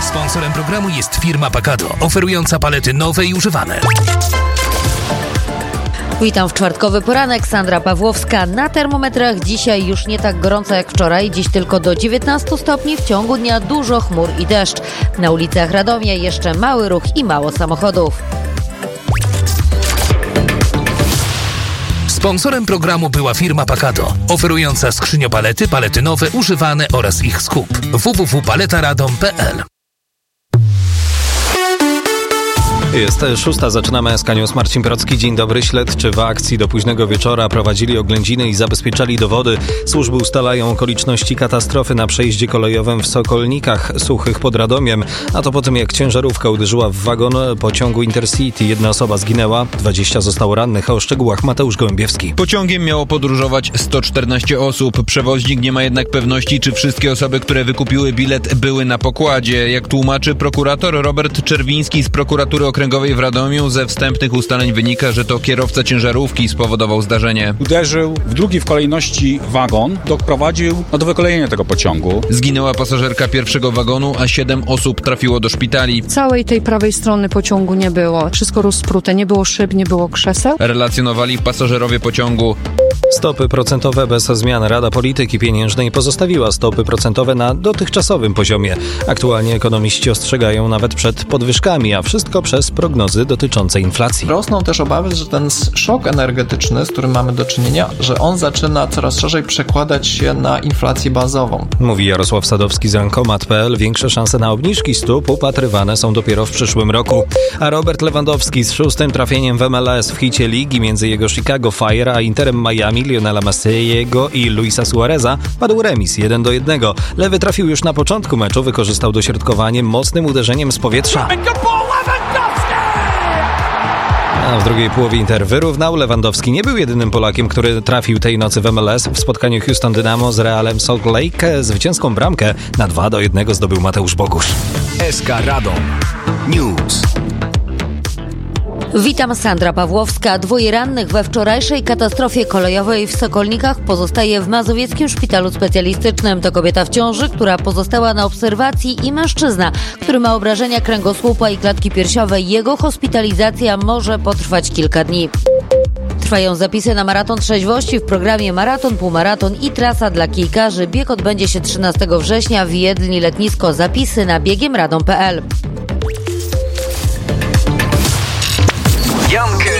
Sponsorem programu jest firma Pacado, oferująca palety nowe i używane. Witam w czwartkowy poranek, Sandra Pawłowska. Na termometrach dzisiaj już nie tak gorąco jak wczoraj, dziś tylko do 19 stopni, w ciągu dnia dużo chmur i deszcz. Na ulicach Radomia jeszcze mały ruch i mało samochodów. Sponsorem programu była firma Pacado, oferująca skrzyniopalety, palety nowe, używane oraz ich skup. www.paletaradom.pl. Jest 6, zaczynamy SK News. Marcin Procki, dzień dobry. Śledczy w akcji do późnego wieczora prowadzili oględziny i zabezpieczali dowody. Służby ustalają okoliczności katastrofy na przejździe kolejowym w Sokolnikach Suchych pod Radomiem. A to po tym, jak ciężarówka uderzyła w wagon pociągu Intercity. 1 osoba zginęła, 20 zostało rannych. A o szczegółach Mateusz Gołębiewski. Pociągiem miało podróżować 114 osób. Przewoźnik nie ma jednak pewności, czy wszystkie osoby, które wykupiły bilet, były na pokładzie. Jak tłumaczy prokurator Robert Czerwiński z prokuratury okręgowej w Radomiu, ze wstępnych ustaleń wynika, że to kierowca ciężarówki spowodował zdarzenie. Uderzył w drugi w kolejności wagon, doprowadził do wykolejenia tego pociągu. Zginęła pasażerka pierwszego wagonu, a 7 osób trafiło do szpitali. Całej tej prawej strony pociągu nie było. Wszystko rozprute, nie było szyb, nie było krzeseł. Relacjonowali pasażerowie pociągu. Stopy procentowe bez zmian. Rada Polityki Pieniężnej pozostawiła stopy procentowe na dotychczasowym poziomie. Aktualnie ekonomiści ostrzegają nawet przed podwyżkami, a wszystko przez prognozy dotyczące inflacji. Rosną też obawy, że ten szok energetyczny, z którym mamy do czynienia, że on zaczyna coraz szerzej przekładać się na inflację bazową. Mówi Jarosław Sadowski z Rankomat.pl. Większe szanse na obniżki stóp upatrywane są dopiero w przyszłym roku. A Robert Lewandowski z 6. trafieniem w MLS w hicie ligi między jego Chicago Fire a Interem Miami Lionela Messiego i Luisa Suareza padł remis 1-1. Lewy trafił już na początku meczu, wykorzystał dośrodkowanie mocnym uderzeniem z powietrza. A w drugiej połowie Inter wyrównał. Lewandowski nie był jedynym Polakiem, który trafił tej nocy w MLS. W spotkaniu Houston Dynamo z Realem Salt Lake zwycięską bramkę na 2-1 zdobył Mateusz Bogusz. SK Radom News. Witam, Sandra Pawłowska. 2 rannych we wczorajszej katastrofie kolejowej w Sokolnikach pozostaje w Mazowieckim Szpitalu Specjalistycznym. To kobieta w ciąży, która pozostała na obserwacji, i mężczyzna, który ma obrażenia kręgosłupa i klatki piersiowej. Jego hospitalizacja może potrwać kilka dni. Trwają zapisy na maraton trzeźwości w programie Maraton, Półmaraton i trasa dla kijkarzy. Bieg odbędzie się 13 września w Jedli Letnisko. Zapisy na biegiem-radom.pl. Jankę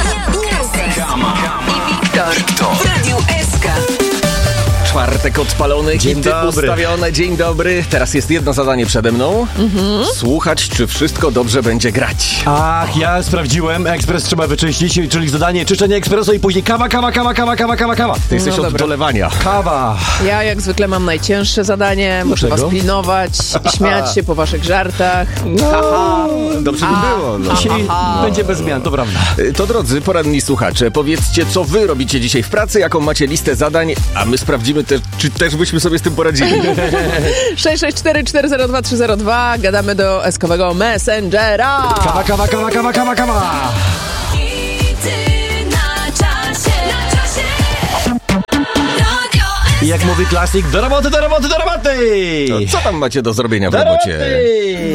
i Wiktor w Radiu SK. Czwartek odpalony, hity ustawione. Dzień dobry. Teraz jest jedno zadanie przede mną. Słuchać, czy wszystko dobrze będzie grać. Ach, ja sprawdziłem. Ekspres trzeba wyczyścić, czyli zadanie czyszczenie ekspresu i później kawa. Ty jesteś od dolewania. Kawa. Ja jak zwykle mam najcięższe zadanie. Muszę was pilnować i śmiać się po waszych żartach. Dobrze by było. No. Dzisiaj będzie bez zmian, to prawda. To drodzy poranni słuchacze, powiedzcie, co wy robicie dzisiaj w pracy, jaką macie listę zadań, a my sprawdzimy czy też byśmy sobie z tym poradzili. 664 402 302. Gadamy do eskowego Messengera. Kawa. I jak mówi klasyk, do roboty! Co tam macie do zrobienia w robocie?